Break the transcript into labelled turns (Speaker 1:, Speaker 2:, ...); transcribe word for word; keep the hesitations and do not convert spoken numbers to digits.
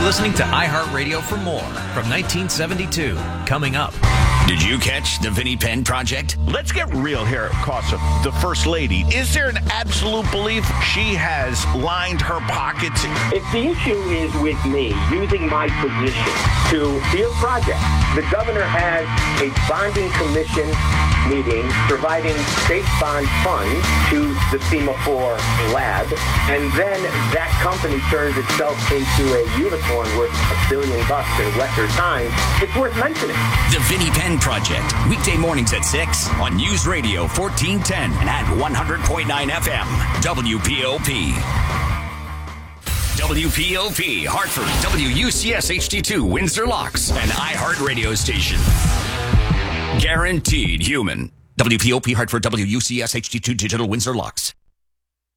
Speaker 1: listening to iHeartRadio for more from nineteen seventy-two. Coming up.
Speaker 2: Did you catch the Vinnie Penn Project?
Speaker 3: Let's get real here, Casa. The First Lady. Is there an absolute belief she has lined her pockets?
Speaker 4: If the issue is with me using my position to field projects, the governor has a bonding commission meeting providing state bond funds to the SEMA four lab, and then that company turns itself into a unicorn worth a billion bucks in record time, it's worth mentioning.
Speaker 2: The Vinnie Penn Project, weekday mornings at six on News Radio fourteen ten and at one hundred point nine F M, W P O P. W P O P, Hartford, W U C S H D two, Windsor Locks, an iHeart radio station. Guaranteed human. W P O P, Hartford, W U C S H D two, Digital, Windsor Locks.